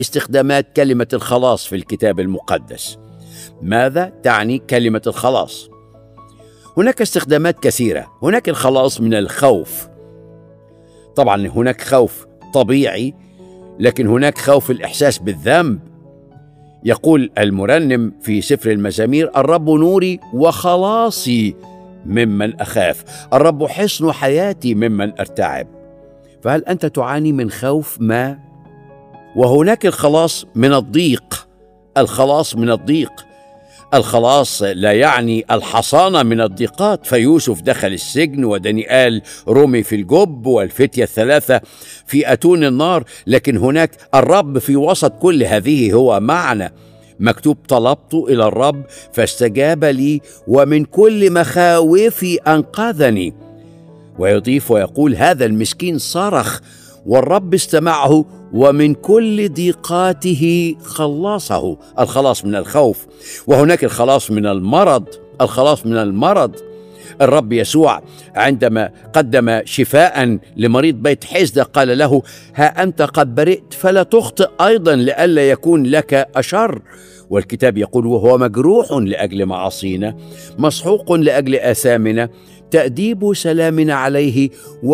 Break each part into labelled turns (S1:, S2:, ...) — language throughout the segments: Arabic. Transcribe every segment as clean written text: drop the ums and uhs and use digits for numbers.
S1: استخدامات كلمة الخلاص في الكتاب المقدس. ماذا تعني كلمة الخلاص؟ هناك استخدامات كثيرة. هناك الخلاص من الخوف. طبعا هناك خوف طبيعي، لكن هناك خوف الإحساس بالذنب. يقول المرنم في سفر المزامير: الرب نوري وخلاصي ممن أخاف، الرب حصن حياتي ممن أرتعب. فهل أنت تعاني من خوف ما؟ وهناك الخلاص من الضيق. الخلاص من الضيق. الخلاص لا يعني الحصانة من الضيقات، فيوسف دخل السجن، ودانيال رمي في الجب، والفتية الثلاثة في أتون النار، لكن هناك الرب في وسط كل هذه هو معنا. مكتوب: طلبت إلى الرب فاستجاب لي ومن كل مخاوفي أنقذني. ويضيف ويقول: هذا المسكين صرخ والرب استمعه ومن كل ضيقاته خلصه. الخلاص من الخوف. وهناك الخلاص من المرض. الخلاص من المرض. الرب يسوع عندما قدم شفاء لمريض بيت حسدة قال له: ها أنت قد برئت، فلا تخطئ أيضا لئلا يكون لك أشر. والكتاب يقول: وهو مجروح لأجل معاصينا، مسحوق لأجل آثامنا، تأديب سلامنا عليه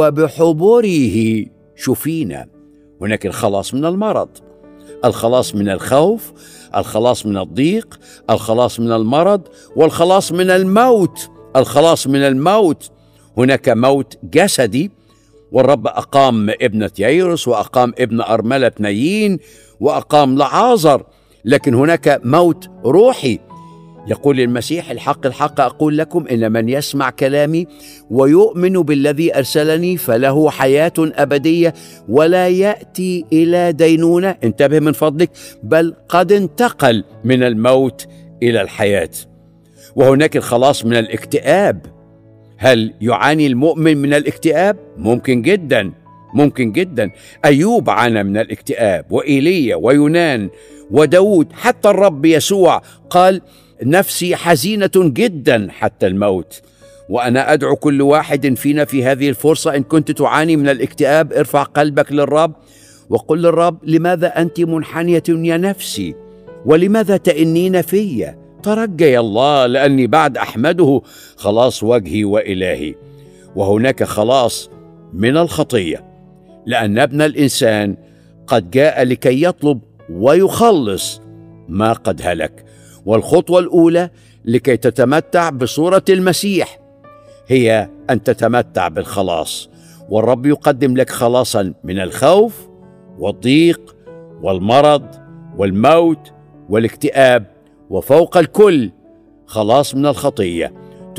S1: وبحبره شفينا. هناك الخلاص من المرض. الخلاص من الخوف. الخلاص من الضيق. الخلاص من المرض. والخلاص من الموت. الخلاص من الموت. هناك موت جسدي، والرب أقام ابنة ييروس، وأقام ابن أرملة نايين، وأقام لعازر. لكن هناك موت روحي. يقول المسيح: الحق الحق أقول لكم إن من يسمع كلامي ويؤمن بالذي أرسلني فله حياة أبدية ولا يأتي إلى دينونة، انتبه من فضلك، بل قد انتقل من الموت إلى الحياة. وهناك الخلاص من الاكتئاب. هل يعاني المؤمن من الاكتئاب؟ ممكن جدا، ممكن جدا. أيوب عانى من الاكتئاب، وإيليا ويونان وداود، حتى الرب يسوع قال: نفسي حزينة جدا حتى الموت. وأنا أدعو كل واحد فينا في هذه الفرصة: إن كنت تعاني من الاكتئاب، ارفع قلبك للرب وقل للرب: لماذا أنت منحنية يا نفسي؟ ولماذا تئنين في؟ ترجي الله، لأني بعد أحمده خلاص وجهي وإلهي. وهناك خلاص من الخطية، لأن ابن الإنسان قد جاء لكي يطلب ويخلص ما قد هلك. والخطوة الأولى لكي تتمتع بصورة المسيح هي أن تتمتع بالخلاص. والرب يقدم لك خلاصا من الخوف والضيق والمرض والموت والاكتئاب، وفوق الكل خلاص من الخطية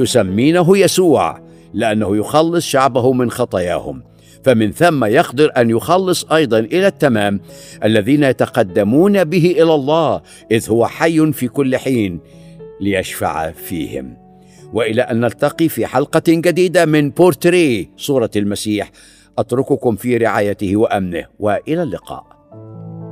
S1: تسمينه يسوع، لأنه يخلص شعبه من خطاياهم. فمن ثم يقدر أن يخلص أيضا إلى التمام الذين يتقدمون به إلى الله، إذ هو حي في كل حين ليشفع فيهم. وإلى أن نلتقي في حلقة جديدة من بورتريه صورة المسيح، أترككم في رعايته وأمنه، وإلى اللقاء.